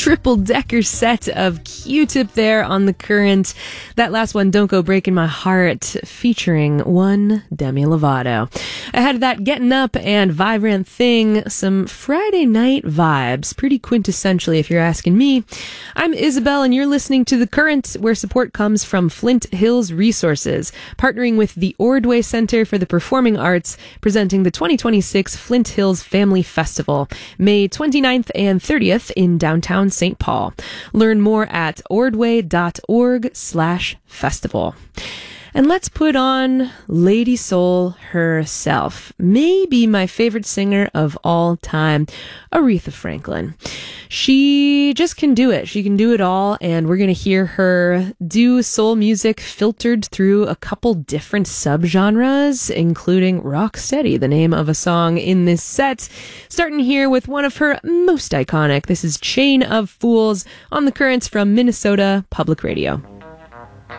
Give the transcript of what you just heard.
triple-decker set of Q-Tip there on The Current. That last one, Don't Go Breaking My Heart, featuring one Demi Lovato. Ahead of that, Getting Up and Vibrant Thing, some Friday night vibes, pretty quintessentially if you're asking me. I'm Isabel and you're listening to The Current, where support comes from Flint Hills Resources, partnering with the Ordway Center for the Performing Arts, presenting the 2026 Flint Hills Family Festival, May 29th and 30th in downtown St. Paul. Learn more at ordway.org/festival. And let's put on Lady Soul herself. Maybe my favorite singer of all time, Aretha Franklin. She just can do it. She can do it all. And we're going to hear her do soul music filtered through a couple different subgenres, including Rocksteady, the name of a song in this set. Starting here with one of her most iconic. This is Chain of Fools on The Currents from Minnesota Public Radio.